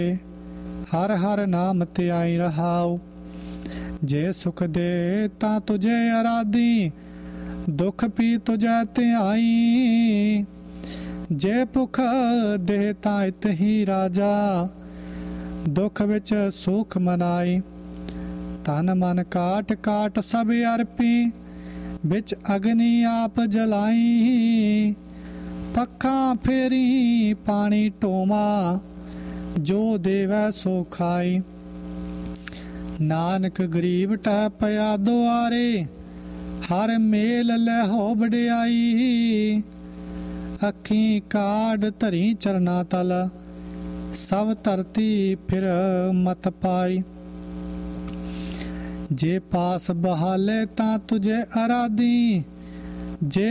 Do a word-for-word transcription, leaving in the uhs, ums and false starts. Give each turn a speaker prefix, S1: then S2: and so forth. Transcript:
S1: हर हर नाम त्याई रहाओ। जे सुख दे तां तुझे अराधी, दुख पी तुझे त्याई। जे भुख दे तां इत ही राजा, दुख विच सुख मनाई। तन मन काट काट सब अर्पी, बिच अग्नि आप जलाई। पखा फेरी पानी टोमा, जो देवै सो खाई। नानक गरीब टह पया दुआरे, हर मेल लहो वडियाई। अखी काड धरी चरना तल, सब धरती फिर मत पाई। जे पास बहाले तां तुझे अराधी, जे